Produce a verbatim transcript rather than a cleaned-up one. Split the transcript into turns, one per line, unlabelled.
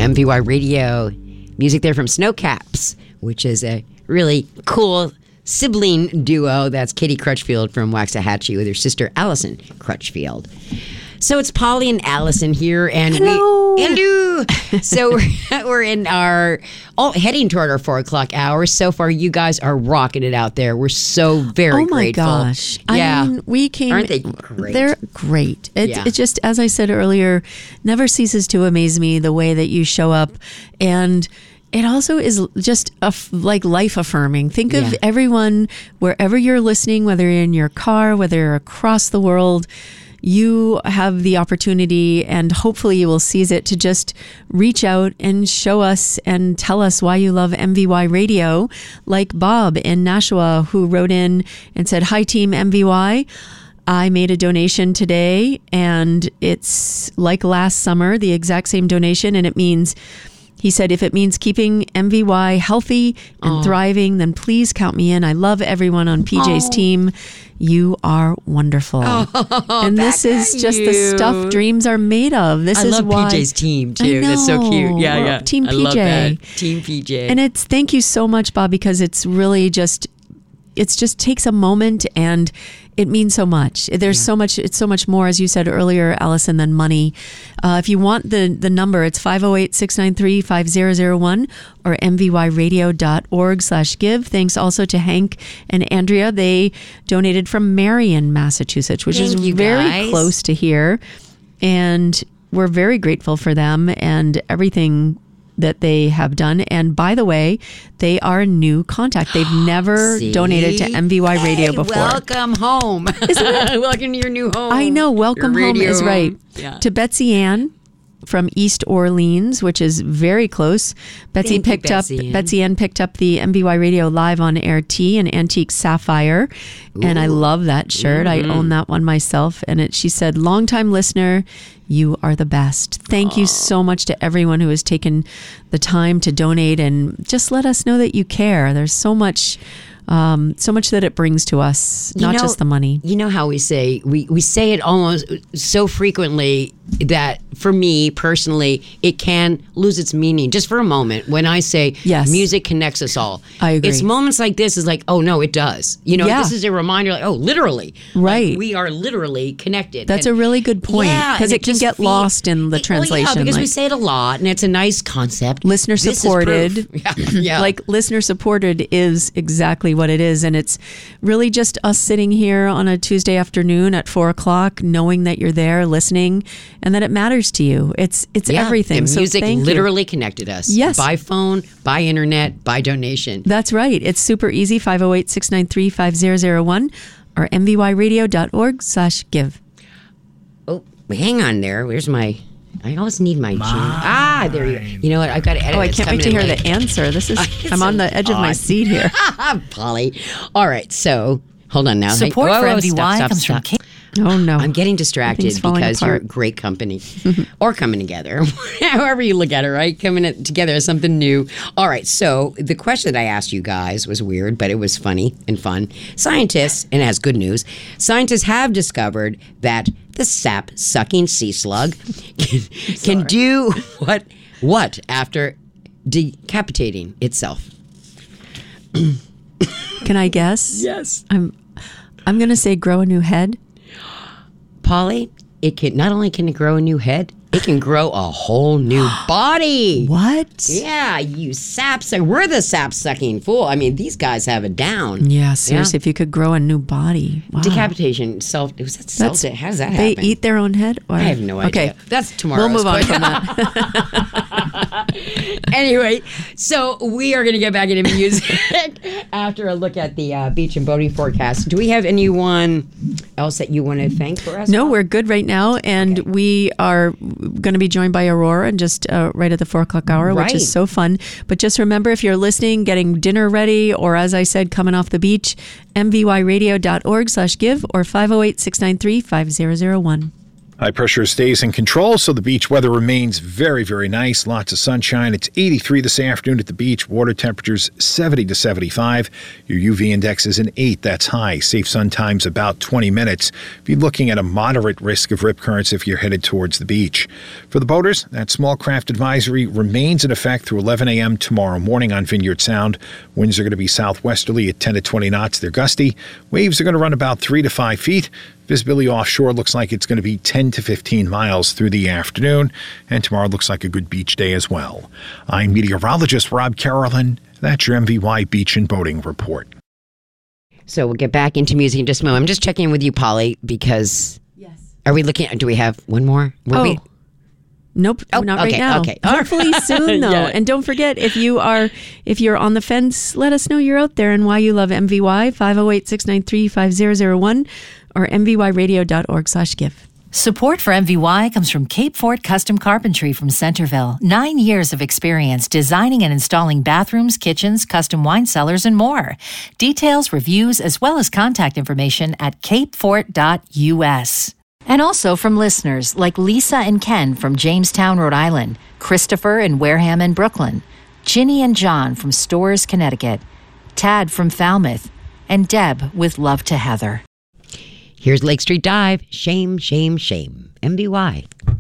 M V Y Radio. Music there from Snowcaps, which is a really cool sibling duo. That's Katie Crutchfield from Waxahachie with her sister Allison Crutchfield. So it's Polly and Allison here, and
Hello.
we hello. So we're, we're in our oh, heading toward our four o'clock hour. So far, you guys are rocking it out there. We're so very
oh my
grateful.
gosh!
Yeah,
I mean, we came.
Aren't they great?
They're great. It,
Yeah.
it just, as I said earlier, never ceases to amaze me the way that you show up, and it also is just a f- like life affirming. Think of
Yeah.
everyone wherever you're listening, whether you're in your car, whether you're across the world. You have the opportunity, and hopefully you will seize it, to just reach out and show us and tell us why you love M V Y Radio, like Bob in Nashua, who wrote in and said, "Hi team M V Y. I made a donation today, and it's like last summer, the exact same donation, and it means," he said, "if it means keeping M V Y healthy and thriving, then please count me in. I love everyone on P J's team. You are wonderful." And this is
at
just
you.
the stuff dreams are made of. This
I
is
love
why
P J's team
I
too. That's so
know.
cute. Yeah,
We're
yeah.
Team
I
P J.
love that. Team P J.
And it's thank you so much, Bob, because it's really just it's just takes a moment, and it means so much. There's so much, it's so much more, as you said earlier, Allison, than money. Uh, if you want the, the number, it's five oh eight, six nine three, five oh oh one or m v y radio dot org slash give. Thanks also to Hank and Andrea. They donated from Marion, Massachusetts, which
Thank
is
you,
very
guys.
close to here. And we're very grateful for them and everything that they have done. And by the way, they are a new contact. They've never
See?
donated to M V Y Radio
Hey,
before.
Welcome home. Welcome to your new home.
I know. Welcome
Your
home
radio
is right.
home. Yeah.
To Betsy Ann from East Orleans, which is very close. Betsy
Thank you,
picked
Betsy
up
Ann.
Betsy Ann picked up the M V Y Radio Live on Air Tee and Antique Sapphire, and I love that shirt.
Mm-hmm.
I own that one myself. And it, she said, "Longtime listener, you are the best. Thank you so much to everyone who has taken the time to donate and just let us know that you care. There's so much." Um, so much that it brings to us,
You
not
know-
just the money.
You know how we say, we, we say it almost so frequently that for me personally, it can lose its meaning just for a moment when I say
Yes.
music connects us all.
I agree.
It's moments like this is like, oh no, it does. You know,
Yeah.
this is a reminder like, oh, literally.
Right.
Like, we are literally connected.
That's
And-
a really good point,
Yeah,
'cause
and
it can
just
get
fe-
lost in the
It- well,
translation,
yeah, because we
like-
say it a lot and it's a nice concept.
Listener
This is
supported.
proof. Yeah, yeah.
Like listener supported is exactly what it is. And it's really just us sitting here on a Tuesday afternoon at four o'clock, knowing that you're there listening and that it matters to you. It's it's
Yeah,
everything.
The
So
music
thank you.
literally connected us.
Yes.
By phone, by internet, by donation.
That's right. It's super easy. five oh eight, six nine three, five oh oh one or m v y radio dot org slash give.
Oh, hang on there. Where's my... I always need my... Ah, there you go. You know what? I've got to edit
Oh, I
this
can't wait
coming
to
in
hear
late.
the answer. This is
It's
I'm on
so
the edge of my
odd.
seat here.
Polly. All right, so... Hold on now. Hey,
Support
whoa,
for
whoa,
M V Y
stop, stop,
comes
stop.
from Kate.
Oh no.
I'm getting distracted
Everything's falling
because you're
apart.
great company. Or coming together. However you look at it, right? Coming it together as something new. All right, so the question that I asked you guys was weird, but it was funny and fun. Scientists, and it has good news, scientists have discovered that the sap-sucking sea slug can, can do what, what after decapitating itself?
Can I guess?
Yes.
I'm I'm going to say grow a new head.
Polly, it can not only can it grow a new head, it can grow a whole new body.
What?
Yeah, you sap suck. We're the sap sucking fool. I mean, these guys have it down.
Yeah, seriously, if you could grow a new body. Wow.
Decapitation, self. Was that self?
That's-
How does that
They
happen?
eat their own head? Or?
I have no idea.
Okay.
That's tomorrow.
We'll move on from that.
Anyway, so we are going to get back into music after a look at the uh, beach and boating forecast. Do we have anyone else that you want to thank for us?
No, we're good right now. And we are going to be joined by Aurora and just uh, right at the four o'clock hour, which
Right.
is so fun. But just remember, if you're listening, getting dinner ready, or as I said, coming off the beach, m v y radio dot org slash give or five oh eight, six nine three, five oh oh one.
High pressure stays in control, so the beach weather remains very, very nice. Lots of sunshine. It's eighty-three this afternoon at the beach. Water temperatures seventy to seventy-five. Your U V index is an eight. That's high. Safe sun time's about twenty minutes. Be looking at a moderate risk of rip currents if you're headed towards the beach. For the boaters, that small craft advisory remains in effect through eleven a.m. tomorrow morning on Vineyard Sound. Winds are going to be southwesterly at ten to twenty knots. They're gusty. Waves are going to run about three to five feet. Visibility offshore looks like it's going to be ten to fifteen miles through the afternoon, and tomorrow looks like a good beach day as well. I'm meteorologist Rob Carolyn. That's your M V Y Beach and Boating Report.
So we'll get back into music in just a moment. I'm just checking in with you, Polly, because
Yes.
are we looking at, do we have one more? Were
Oh.
we,
Nope,
Oh,
not
okay,
right now.
okay.
Hopefully soon, though.
Yeah.
And don't forget, if you are if you're on the fence, let us know you're out there and why you love M V Y. five oh eight, six nine three, five oh oh one or m v y radio dot org slash give.
Support for M V Y comes from Cape Fort Custom Carpentry from Centerville. Nine years of experience designing and installing bathrooms, kitchens, custom wine cellars, and more. Details, reviews, as well as contact information at cape fort dot u s. And also from listeners like Lisa and Ken from Jamestown, Rhode Island, Christopher and Wareham in Brooklyn, Ginny and John from Storrs, Connecticut, Tad from Falmouth, and Deb with Love to Heather.
here's Lake Street Dive. Shame, shame, shame. M V Y.